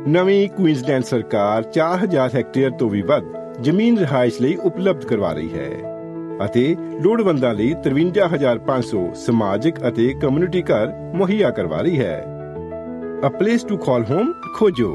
ਨਵੀਂ ਕੁਈਨਜ਼ਲੈਂਡ ਸਰਕਾਰ 4000 ਹੈਕਟੇਅਰ ਤੋਂ ਵੀ ਵੱਧ ਜ਼ਮੀਨ ਰਿਹਾਇਸ਼ ਲਈ ਉਪਲਬਧ ਕਰਵਾ ਰਹੀ ਹੈ ਅਤੇ ਲੋੜਵੰਦਾਂ ਲਈ 53,500 ਸਮਾਜਿਕ ਅਤੇ ਕਮਿਊਨਿਟੀ ਘਰ ਮੁਹੱਈਆ ਕਰਵਾ ਰਹੀ ਹੈ। A place to call home खोजो।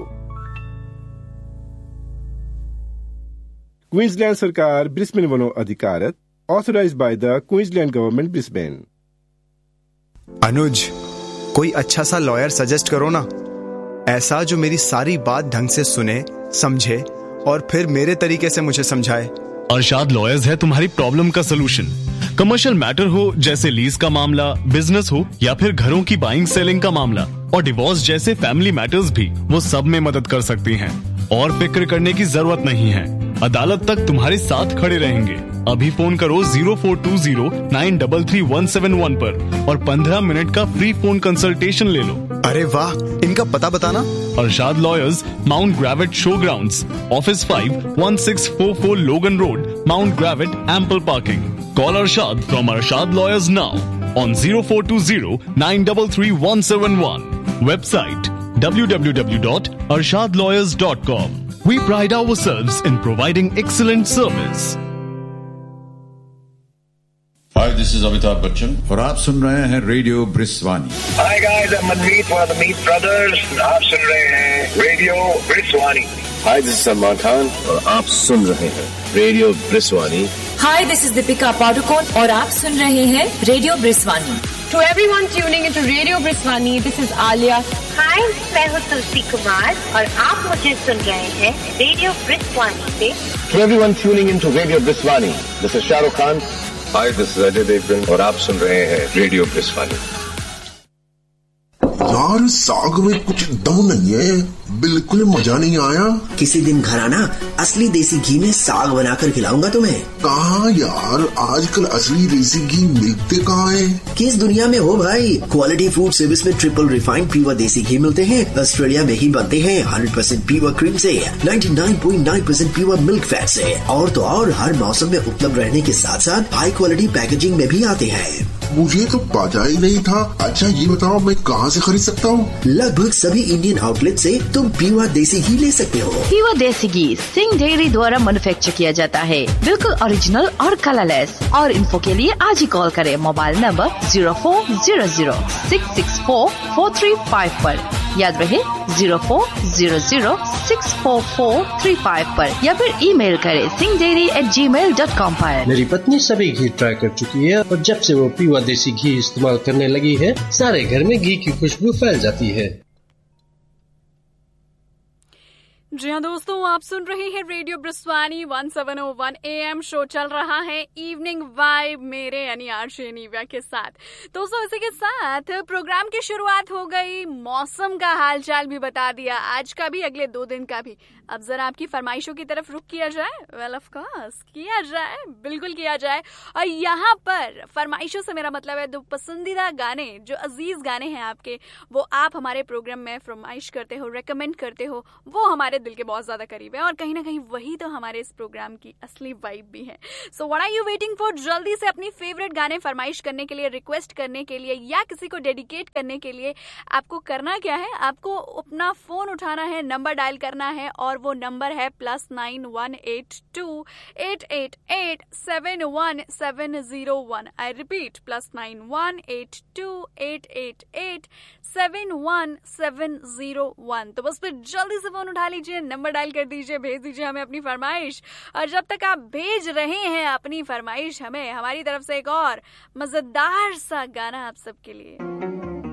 क्वींसलैंड सरकार ब्रिस्बेन वालों अधिकारत authorised by the Queensland government Brisbane. अनुज, कोई अच्छा सा लॉयर सजेस्ट करो ना, ऐसा जो मेरी सारी बात ढंग से सुने, समझे और फिर मेरे तरीके से मुझे समझाए। अरशाद लॉयर्स है तुम्हारी प्रॉब्लम का सलूशन। कमर्शियल मैटर हो जैसे लीज का मामला, बिजनेस हो या फिर घरों की बाइंग सेलिंग का मामला और डिवोर्स जैसे फैमिली मैटर्स भी, वो सब में मदद कर सकती हैं। और फिक्र करने की जरूरत नहीं है, अदालत तक तुम्हारे साथ खड़े रहेंगे। अभी फोन करो 0420933171 पर और 15 मिनट का फ्री फोन कंसल्टेशन ले लो। अरे वाह, इनका पता बताना। Arshad lawyers, mount ग्रेविट show grounds, office 5, 1644 लोगन road, mount ग्रेविट, ample parking. Call Arshad from Arshad Lawyers now on 0420933171. Website www.arshadlawyers.com. We pride ourselves in providing excellent service. Hi, this is Amitabh Bachchan और आप सुन रहे हैं radio ब्रिस्वानी। Hi guys, I'm Manmeet from the Meet Brothers. आप सुन रहे हैं radio ब्रिस्वानी। Hi, this is Salman Khan और आप सुन रहे हैं radio ब्रिस्वानी। Hi, this is Deepika Padukone और आप सुन रहे हैं radio ब्रिस्वानी। To everyone tuning into Radio Briswani, this is Alia. Hi, मैं हूँ तुलसी कुमार और आप मुझे सुन रहे हैं रेडियो ब्रिस्वानी से। To everyone tuning into Radio Briswani, this is Shah Rukh Khan. Hi, this is Ajay Devgan और आप सुन रहे हैं रेडियो ब्रिस्वानी। यार साग में कुछ दम नहीं है, बिल्कुल मजा नहीं आया। किसी दिन घर आना, असली देसी घी में साग बनाकर खिलाऊंगा तुम्हें। कहाँ यार, आजकल असली देसी घी मिलते कहाँ है? किस दुनिया में हो भाई, क्वालिटी फूड सर्विस में ट्रिपल रिफाइंड प्योर देसी घी मिलते हैं। ऑस्ट्रेलिया में ही बनते हैं 100% प्योर क्रीम से, 99.9% प्योर मिल्क फैट से। और तो और हर मौसम में उपलब्ध रहने के साथ साथ हाई क्वालिटी पैकेजिंग में भी आते हैं। मुझे तो पता ही नहीं था। अच्छा ये बताओ मैं कहाँ से खरीद सकता हूँ? लगभग सभी इंडियन आउटलेट से तुम प्योर देसी घी ले सकते हो। प्योर देसी घी सिंह डेयरी द्वारा मैन्युफैक्चर किया जाता है, बिल्कुल ओरिजिनल और कलरलेस। और इन्फो के लिए आज ही कॉल करें मोबाइल नंबर 0400664435 पर। याद रहे 04006443 पर या फिर ईमेल करें singhdairy@gmail.com पर। मेरी पत्नी सभी घी ट्राई कर चुकी है और जब से वो प्योर देसी घी इस्तेमाल करने लगी है, सारे घर में घी की खुशबू फैल जाती है। जी हाँ दोस्तों, आप सुन रहे हैं रेडियो ब्रिस्वानी 1701 AM। शो चल रहा है इवनिंग वाइब मेरे यानी आरजे नीव्या के साथ। दोस्तों इसी के साथ प्रोग्राम की शुरुआत हो गई, मौसम का हालचाल भी बता दिया, आज का भी अगले 2 दिन का भी। अब जरा आपकी फरमाइशों की तरफ रुख किया जाए। वेल ऑफ कोर्स किया जाए, बिल्कुल किया जाए। और यहाँ पर फरमाइशों से मेरा मतलब है जो पसंदीदा गाने, जो अजीज गाने हैं आपके, वो आप हमारे प्रोग्राम में फरमाइश करते हो, रेकमेंड करते हो, वो हमारे दिल के बहुत ज्यादा करीब है और कहीं ना कहीं वही तो हमारे इस प्रोग्राम की असली वाइब भी है। So what are you waiting for? जल्दी से अपनी फेवरेट गाने फरमाइश करने के लिए, रिक्वेस्ट करने के लिए या किसी को डेडिकेट करने के लिए आपको करना क्या है? आपको अपना फोन उठाना है, नंबर डायल करना है और वो नंबर है +918288871701। I repeat +918288871701। तो बस फिर जल्दी से फोन उठा लीजिए, नंबर डायल कर दीजिए, भेज दीजिए हमें अपनी फरमाइश। और जब तक आप भेज रहे हैं अपनी फरमाइश हमें, हमारी तरफ से एक और मजेदार सा गाना आप सबके लिए।